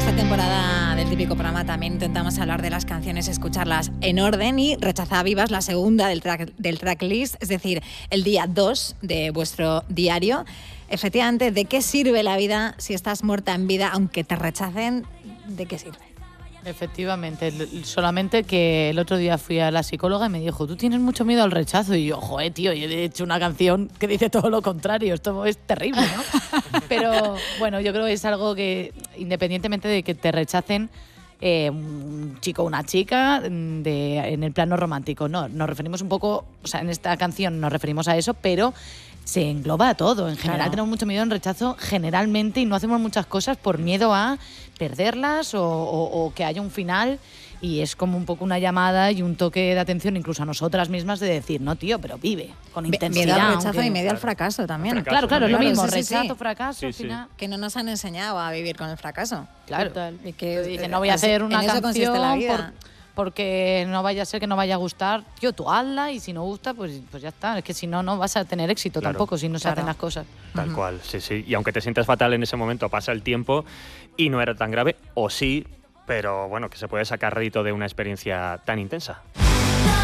esta temporada del Típico Programa también intentamos hablar de las canciones, escucharlas en orden, y Rechazada Viva es la segunda del tracklist, es decir, el día 2 de vuestro diario. Efectivamente, ¿de qué sirve la vida si estás muerta en vida aunque te rechacen? ¿De qué sirve? Efectivamente, solamente que el otro día fui a la psicóloga y me dijo, tú tienes mucho miedo al rechazo, y yo, joder, tío, yo he hecho una canción que dice todo lo contrario, esto es terrible, ¿no? Pero bueno, yo creo que es algo que, independientemente de que te rechacen un chico o una chica en el plano romántico, no, nos referimos un poco, o sea, en esta canción nos referimos a eso, pero se engloba a todo. En general, claro, tenemos mucho miedo al rechazo generalmente, y no hacemos muchas cosas por miedo a perderlas o que haya un final, y es como un poco una llamada y un toque de atención incluso a nosotras mismas de decir, no, tío, pero vive con intensidad. Miedo al rechazo y medio al fracaso también. Claro, es lo mismo, sí, rechazo, sí. fracaso, al final. Que no nos han enseñado a vivir con el fracaso. Claro, y que dicen, no voy a hacer una canción la vida. porque no vaya a ser que no vaya a gustar. Tío, tú hazla, y si no gusta, pues ya está. Es que si no, no vas a tener éxito tampoco si no se hacen las cosas. Tal cual, sí. Y aunque te sientas fatal en ese momento, pasa el tiempo y no era tan grave, o sí, pero bueno, que se puede sacar rédito de una experiencia tan intensa.